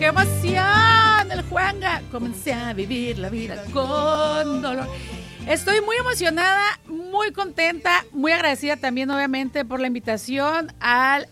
¡Qué emoción! El Juanga. Comencé a vivir la vida con dolor. Estoy muy emocionada, muy contenta, muy agradecida también, obviamente, por la invitación al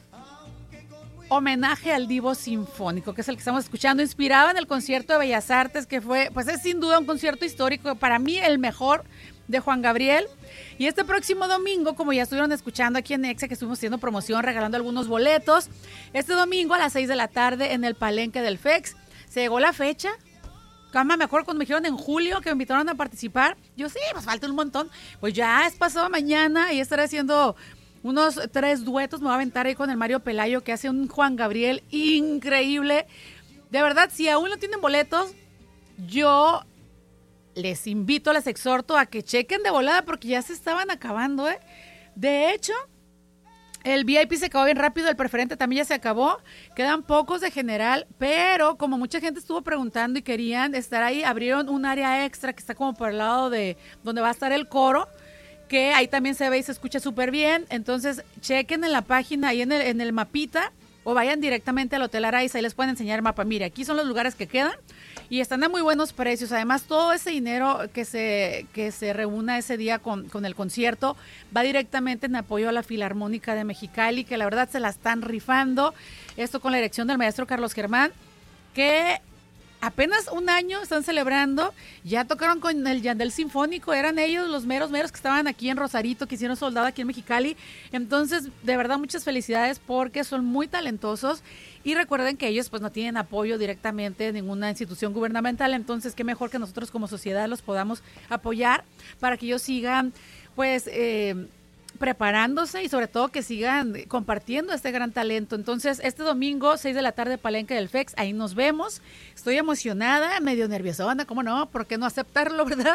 homenaje al Divo Sinfónico, que es el que estamos escuchando, inspirado en el concierto de Bellas Artes, que fue, pues es sin duda un concierto histórico, para mí el mejor de Juan Gabriel. Y este próximo domingo, como ya estuvieron escuchando aquí en Exa, que estuvimos haciendo promoción, regalando algunos boletos, este domingo a las 6 de la tarde en el Palenque del FEX, se llegó la fecha. Cama, me acuerdo cuando me dijeron en julio que me invitaron a participar, yo sí, pues falta un montón, pues ya es pasado mañana y estaré haciendo unos 3 duetos, me voy a aventar ahí con el Mario Pelayo, que hace un Juan Gabriel increíble. De verdad, si aún no tienen boletos, yo les invito, les exhorto a que chequen de volada porque ya se estaban acabando, ¿eh? De hecho, el VIP se acabó bien rápido, el preferente también ya se acabó, quedan pocos de general, pero como mucha gente estuvo preguntando y querían estar ahí, abrieron un área extra que está como por el lado de donde va a estar el coro, que ahí también se ve y se escucha súper bien. Entonces chequen en la página, ahí en el mapita, o vayan directamente al Hotel Araiza, ahí les pueden enseñar el mapa. Mire, aquí son los lugares que quedan y están a muy buenos precios. Además, todo ese dinero que se reúna ese día con el concierto va directamente en apoyo a la Filarmónica de Mexicali, que la verdad se la están rifando. Esto con la dirección del maestro Carlos Germán, que apenas un año están celebrando, ya tocaron con el Yandel Sinfónico, eran ellos los meros que estaban aquí en Rosarito, que hicieron soldado aquí en Mexicali. Entonces, de verdad, muchas felicidades porque son muy talentosos y recuerden que ellos pues no tienen apoyo directamente de ninguna institución gubernamental, entonces qué mejor que nosotros como sociedad los podamos apoyar para que ellos sigan pues preparándose y sobre todo que sigan compartiendo este gran talento. Entonces, este domingo, 6 de la tarde, Palenque del FEX, ahí nos vemos. Estoy emocionada, medio nerviosona, ¿cómo no? ¿Por qué no aceptarlo, verdad?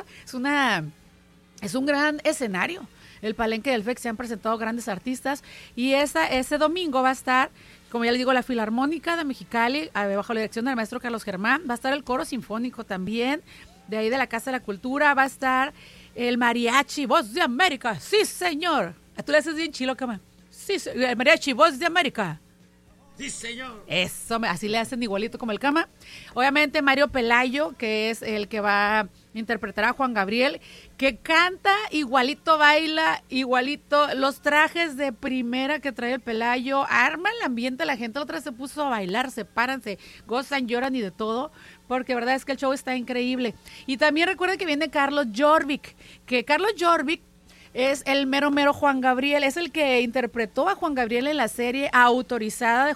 Es un gran escenario. El Palenque del FEX, se han presentado grandes artistas y ese domingo va a estar, como ya les digo, la Filarmónica de Mexicali, bajo la dirección del maestro Carlos Germán, va a estar el Coro Sinfónico también, de ahí de la Casa de la Cultura, va a estar el Mariachi Voz de América, sí señor. Tú le haces bien chilo, cama. Sí, el Mariachi Voz de América. Sí, señor. Eso, así le hacen igualito como el cama. Obviamente Mario Pelayo, que es el que va a interpretar a Juan Gabriel, que canta igualito, baila igualito, los trajes de primera que trae el Pelayo, arma el ambiente, la gente otra vez se puso a bailar, se paran, se gozan, lloran y de todo, porque verdad es que el show está increíble. Y también recuerden que viene Carlos Jorvik, que Carlos Jorvik es el mero Juan Gabriel, es el que interpretó a Juan Gabriel en la serie autorizada